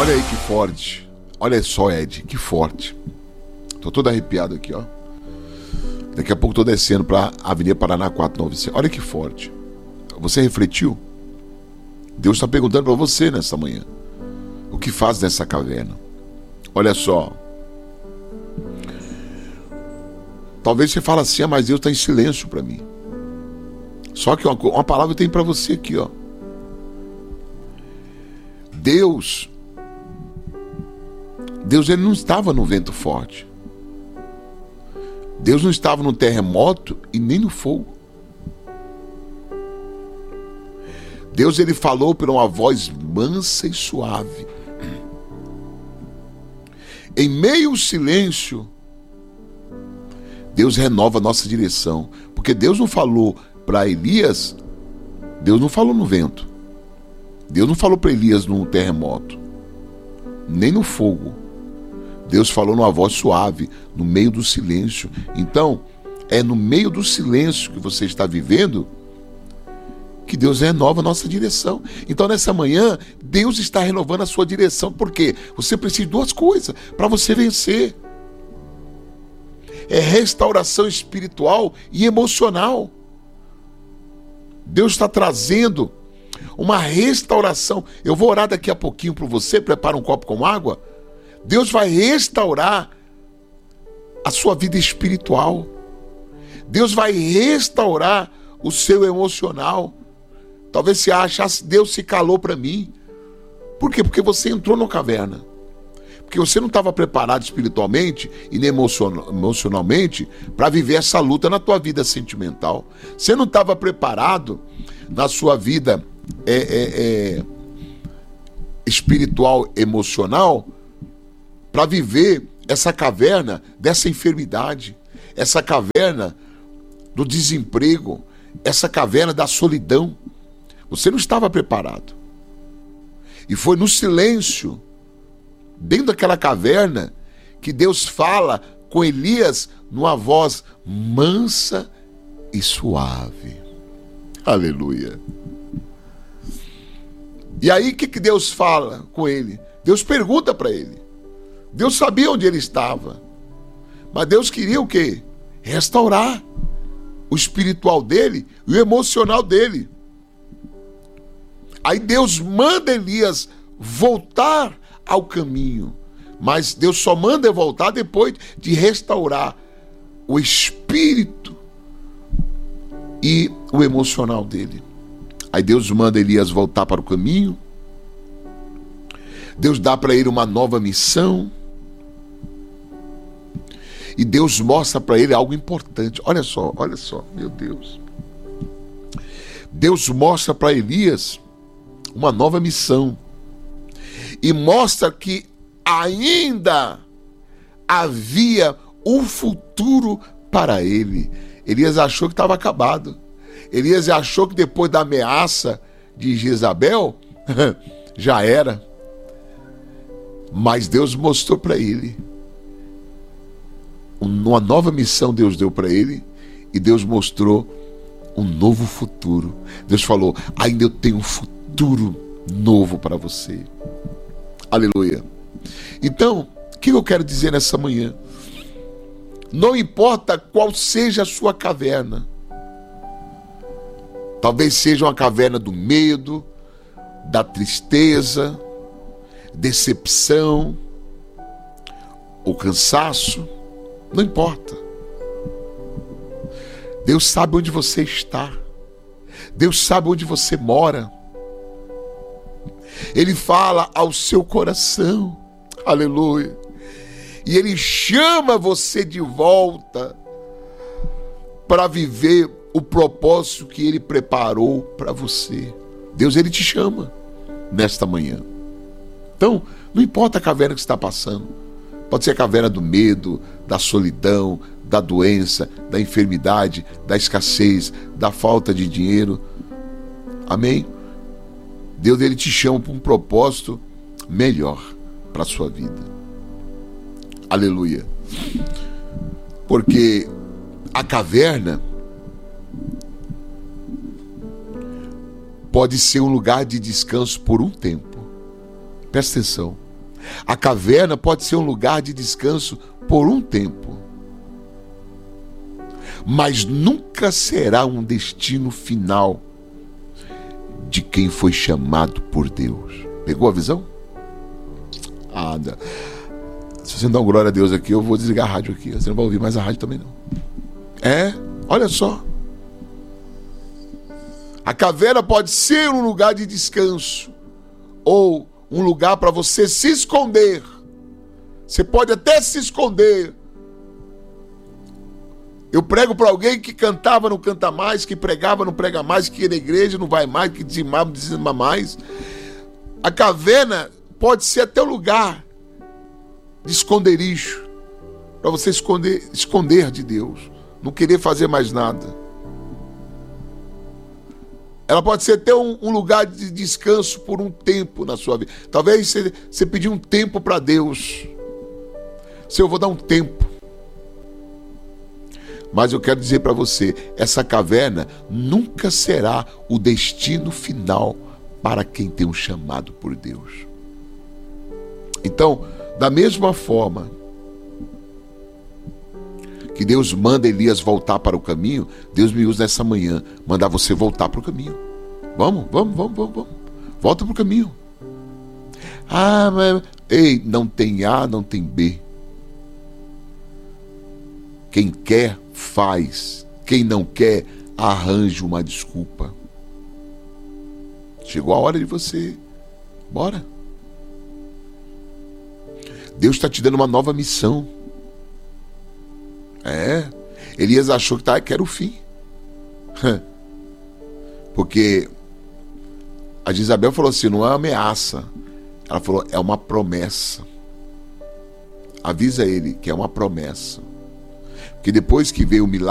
Olha aí que forte. Olha só, Ed, que forte. Tô todo arrepiado aqui, ó. Daqui a pouco tô descendo pra Avenida Paraná 495. Olha que forte. Você refletiu? Deus está perguntando para você nessa manhã: o que faz nessa caverna? Olha só. Talvez você fale assim: mas Deus está em silêncio para mim. Só que uma palavra tem para você aqui, ó. Deus ele não estava no vento forte. Deus não estava no terremoto e nem no fogo. Deus, ele falou por uma voz mansa e suave. Em meio ao silêncio, Deus renova a nossa direção. Porque Deus não falou para Elias, Deus não falou no vento. Deus não falou para Elias no terremoto, nem no fogo. Deus falou numa voz suave, no meio do silêncio. Então, é no meio do silêncio que você está vivendo que Deus renova a nossa direção. Então, nessa manhã, Deus está renovando a sua direção. Por quê? Você precisa de duas coisas para você vencer. É restauração espiritual e emocional. Deus está trazendo uma restauração. Eu vou orar daqui a pouquinho por você. Prepara um copo com água. Deus vai restaurar a sua vida espiritual. Deus vai restaurar o seu emocional. Talvez você ache: Deus se calou para mim. Por quê? Porque você entrou na caverna. Porque você não estava preparado espiritualmente e nem emocionalmente para viver essa luta na tua vida sentimental. Você não estava preparado na sua vida espiritual, emocional, para viver essa caverna dessa enfermidade, essa caverna do desemprego, essa caverna da solidão. Você não estava preparado. E foi no silêncio, dentro daquela caverna, que Deus fala com Elias numa voz mansa e suave. Aleluia. E aí o que Deus fala com ele? Deus pergunta para ele. Deus sabia onde ele estava, mas Deus queria o quê? Restaurar o espiritual dele e o emocional dele. Aí Deus manda Elias voltar ao caminho, mas Deus só manda voltar depois de restaurar o espírito e o emocional dele. Aí Deus manda Elias voltar para o caminho. Deus dá para ele uma nova missão. E Deus mostra para ele algo importante. Olha só, meu Deus. Deus mostra para Elias uma nova missão. E mostra que ainda havia um futuro para ele. Elias achou que estava acabado. Elias achou que depois da ameaça de Jezabel, já era. Mas Deus mostrou para ele uma nova missão. Deus deu para ele e Deus mostrou um novo futuro. Deus falou: ainda eu tenho um futuro novo para você. Aleluia. Então, o que eu quero dizer nessa manhã? Não importa qual seja a sua caverna. Talvez seja uma caverna do medo, da tristeza, decepção, o cansaço. Não importa. Deus sabe onde você está. Deus sabe onde você mora. Ele fala ao seu coração. Aleluia. E Ele chama você de volta para viver o propósito que Ele preparou para você. Deus, Ele te chama nesta manhã. Então, não importa a caverna que você está passando. Pode ser a caverna do medo, da solidão, da doença, da enfermidade, da escassez, da falta de dinheiro. Amém? Deus, Ele te chama para um propósito melhor para a sua vida. Aleluia. Porque a caverna pode ser um lugar de descanso por um tempo. Presta atenção. A caverna pode ser um lugar de descanso por um tempo, mas nunca será um destino final de quem foi chamado por Deus. Pegou a visão? Se você não dá uma glória a Deus aqui, eu vou desligar a rádio aqui. Você não vai ouvir mais a rádio também não. Olha só. A caverna pode ser um lugar de descanso ou um lugar para você se esconder. Você pode até se esconder. Eu prego para alguém que cantava, não canta mais, que pregava, não prega mais, que ia na igreja, não vai mais, que dizimava, não dizima mais. A caverna pode ser até um lugar de esconderijo, para você esconder de Deus, não querer fazer mais nada. Ela pode ser até um lugar de descanso por um tempo na sua vida. Talvez você pedir um tempo para Deus. Senhor, eu vou dar um tempo. Mas eu quero dizer para você, essa caverna nunca será o destino final para quem tem um chamado por Deus. Então, da mesma forma que Deus manda Elias voltar para o caminho, Deus me usa nessa manhã, mandar você voltar para o caminho. Vamos. Volta para o caminho. Mas... Ei, não tem A, não tem B. Quem quer, faz. Quem não quer, arranja uma desculpa. Chegou a hora de você. Bora. Deus está te dando uma nova missão. Elias achou que era o fim. Porque a Jezabel falou assim, não é uma ameaça. Ela falou, é uma promessa. Avisa ele que é uma promessa. Porque depois que veio o milagre,